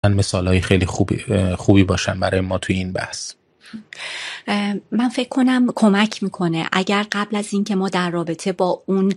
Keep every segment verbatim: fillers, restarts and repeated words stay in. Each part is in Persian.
مثالهای خیلی خوبی خوبی باشن برای ما توی این بحث. من فکر کنم کمک میکنه اگر قبل از این که ما در رابطه با اون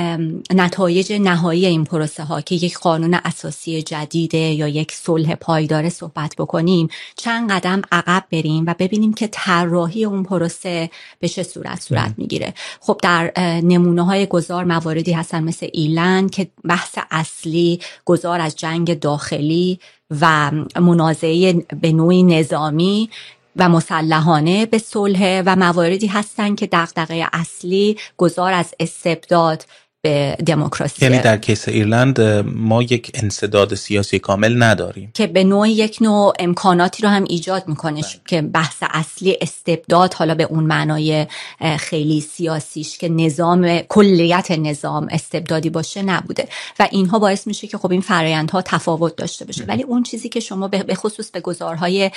نتایج نهایی این پروسه ها که یک قانون اساسی جدیده یا یک صلح پایدار صحبت بکنیم، چند قدم عقب بریم و ببینیم که طراحی اون پروسه به چه صورت صورت میگیره. خب در نمونه های گذار مواردی هستن مثل ایرلند که بحث اصلی گذار از جنگ داخلی و منازعه به نوعی نظامی و مسلحانه به صلح و مواردی هستن که دغدغه اصلی گذار از استبداد به دموکراسی. یعنی در کیس ایرلند ما یک انسداد سیاسی کامل نداریم که به نوعی یک نوع امکاناتی رو هم ایجاد میکنه که بحث اصلی استبداد، حالا به اون معنای خیلی سیاسیش که نظام کلیت نظام استبدادی باشه نبوده و اینها باعث میشه که خب این فرآیندها تفاوت داشته باشه. ولی اون چیزی که شما به خصوص به گذارهای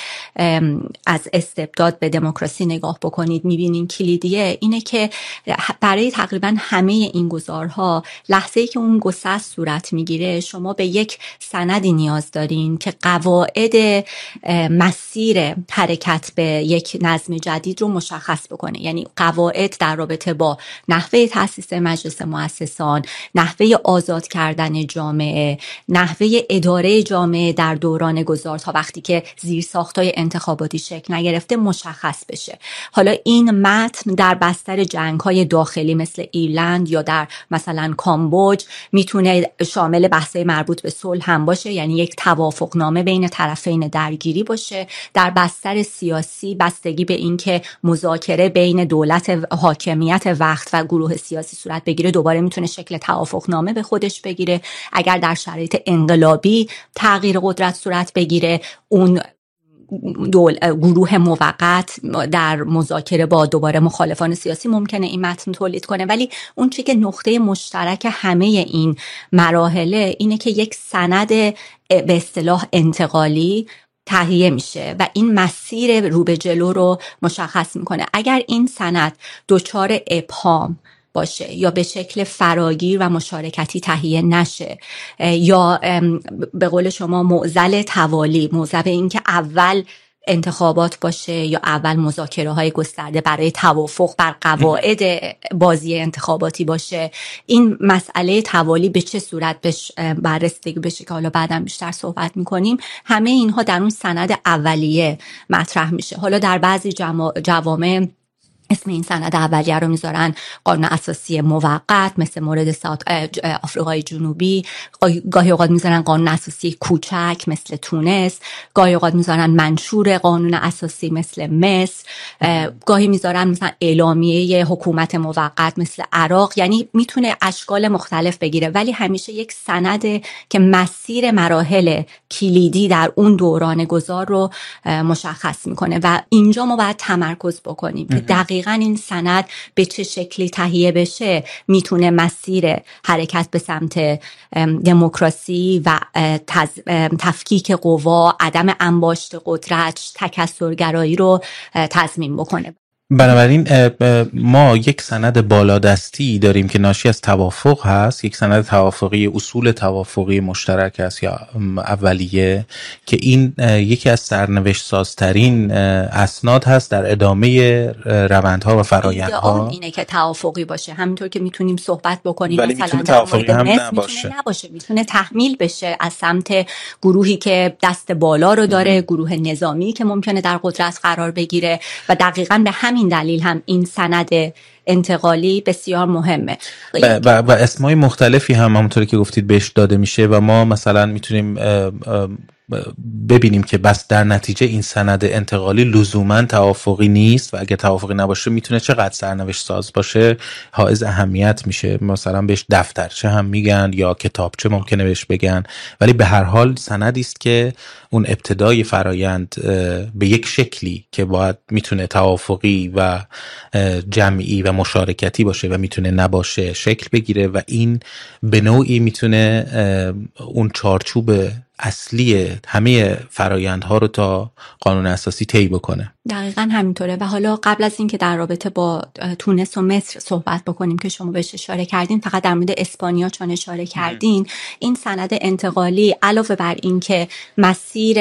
از استبداد به دموکراسی نگاه بکنید میبینین کلیدیه اینه که برای تقریبا همه این گذار ها لحظه‌ای که اون گسست صورت میگیره شما به یک سندی نیاز دارین که قواعد مسیر حرکت به یک نظم جدید رو مشخص بکنه. یعنی قواعد در رابطه با نحوه تأسیس مجلس مؤسسان، نحوه آزاد کردن جامعه، نحوه اداره جامعه در دوران گذار تا وقتی که زیرساخت‌های انتخاباتی شکل نگرفته مشخص بشه. حالا این متن در بستر جنگ‌های داخلی مثل ایرلند یا در مثلا کامبوج میتونه شامل بحث‌های مربوط به صلح هم باشه، یعنی یک توافقنامه بین طرفین درگیری باشه. در بستر سیاسی بستگی به این که مذاکره بین دولت حاکمیت وقت و گروه سیاسی صورت بگیره دوباره میتونه شکل توافقنامه به خودش بگیره. اگر در شرایط انقلابی تغییر قدرت صورت بگیره اون دول گروه موقت در مذاکره با دوباره مخالفان سیاسی ممکنه این متن تولید کنه. ولی اون چیزی که نقطه مشترک همه این مراحل اینه که یک سند به اصطلاح انتقالی تهیه میشه و این مسیر رو به جلو رو مشخص میکنه. اگر این سند دچار ابهام باشه یا به شکل فراگیر و مشارکتی تهیه نشه یا به قول شما معضل توالی، موضع این که اول انتخابات باشه یا اول مذاکره های گسترده برای توافق بر قواعد بازی انتخاباتی باشه، این مسئله توالی به چه صورت بررسی بشه که حالا بعداً بیشتر صحبت میکنیم، همه اینها در اون سند اولیه مطرح میشه. حالا در بعضی جوامع اسم این سند اولیه رو میذارن قانون اساسی موقت مثل مورد آفریقای جنوبی، گاهی اوقات میذارن قانون اساسی کوچک مثل تونس، گاهی اوقات میذارن منشور قانون اساسی مثل مصر، گاهی میذارن مثلا اعلامیه حکومت موقت مثل عراق. یعنی میتونه اشکال مختلف بگیره ولی همیشه یک سنده که مسیر مراحل کلیدی در اون دوران گذار رو مشخص میکنه و اینجا ما باید تمرکز بکنیم که دقیقاً این سند به چه شکلی تهیه بشه میتونه مسیر حرکت به سمت دموکراسی و تفکیک قوا، عدم انباشت قدرت، تکثرگرایی رو تضمین بکنه. بنابراین ما یک سند بالادستی داریم که ناشی از توافق هست، یک سند توافقی، اصول توافقی مشترک است یا اولیه که این یکی از سرنوشت سازترین اسناد هست در ادامه روندها و فرآیندها. اینه که توافقی باشه، همینطور که میتونیم صحبت بکنیم ولی مثلا میتونه توافقی هم نباشه. میتونه نباشه، میتونه تحمیل بشه از سمت گروهی که دست بالا رو داره، گروه نظامی که ممکنه در قدرت قرار بگیره و دقیقاً به همین دلیل هم این سند انتقالی بسیار مهمه و, و, و اسمای مختلفی هم همونطوری که گفتید بهش داده میشه و ما مثلا میتونیم ببینیم که بس در نتیجه این سند انتقالی لزوما توافقی نیست و اگه توافقی نباشه میتونه چقدر سرنوشت ساز باشه حائز اهمیت میشه. مثلا بهش دفترچه هم میگن یا کتابچه ممکنه بهش بگن، ولی به هر حال سندی است که اون ابتدای فرایند به یک شکلی که باید میتونه توافقی و جمعی و مشارکتی باشه و میتونه نباشه شکل بگیره و این به نوعی میتونه اون چارچوب اصلی همه فرایندها رو تا قانون اساسی طی بکنه. دقیقاً همینطوره. و حالا قبل از این که در رابطه با تونس و مصر صحبت بکنیم که شما بهش اشاره کردین، فقط در مورد اسپانیا چون اشاره کردین، این سند انتقالی علاوه بر این که مسیر